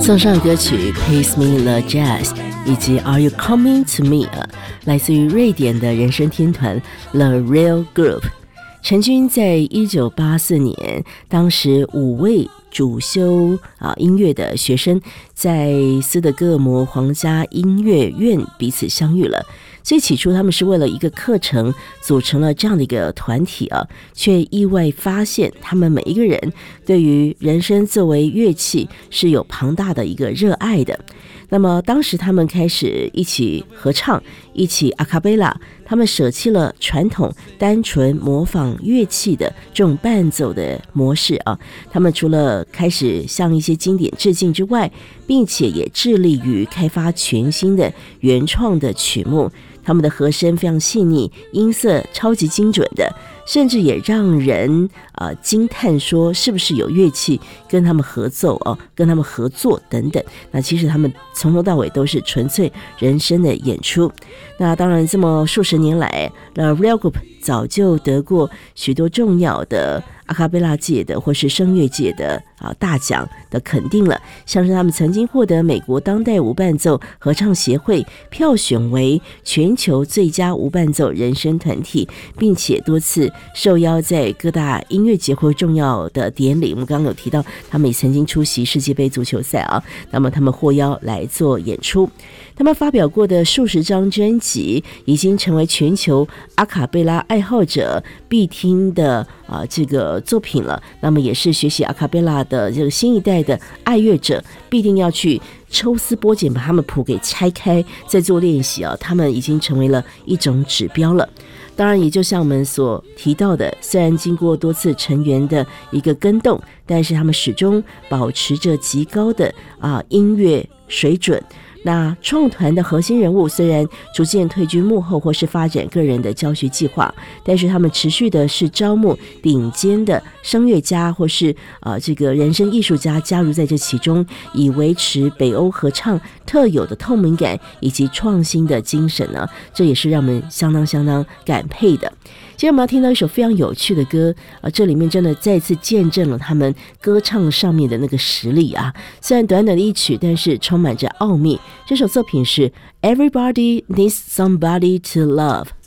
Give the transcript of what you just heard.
送上歌曲 Pace Me the Jazz 以及 Are You Coming to Me 来自于瑞典的人声天团 The Real Group。 成军在1984年，当时5位主修音乐的学生在斯德哥尔摩皇家音乐院彼此相遇了。所以起初他们是为了一个课程组成了这样的一个团体却意外发现他们每一个人对于人声作为乐器是有庞大的一个热爱的。那么当时他们开始一起合唱，一起阿卡贝拉，他们舍弃了传统单纯模仿乐器的这种伴奏的模式他们除了开始向一些经典致敬之外，并且也致力于开发全新的原创的曲目。他们的和声非常细腻，音色超级精准的，甚至也让人惊叹说是不是有乐器跟他们合奏跟他们合作等等。那其实他们从头到尾都是纯粹人声的演出。那当然这么数十年来 The Real Group 早就得过许多重要的阿卡贝拉界的或是声乐界的大奖的肯定了，像是他们曾经获得美国当代无伴奏合唱协会票选为全球最佳无伴奏人声团体，并且多次受邀在各大音乐节或重要的典礼。我们刚刚有提到他们也曾经出席世界杯足球赛那么他们获邀来做演出。他们发表过的数十张专辑已经成为全球阿卡贝拉爱好者必听的这个作品了。那么也是学习阿卡贝拉的这个新一代的爱乐者必定要去抽丝剥茧，把他们谱给拆开再做练习他们已经成为了一种指标了。当然也就像我们所提到的，虽然经过多次成员的一个更动，但是他们始终保持着极高的音乐水准。那创团的核心人物虽然逐渐退居幕后或是发展个人的教学计划，但是他们持续的是招募顶尖的声乐家或是这个人声艺术家加入在这其中，以维持北欧合唱特有的透明感以及创新的精神这也是让我们相当感佩的。接着我们要听到一首非常有趣的歌这里面真的再次见证了他们歌唱上面的那个实力虽然短短的一曲，但是充满着奥秘。这首作品是 Everybody Needs Somebody to Love。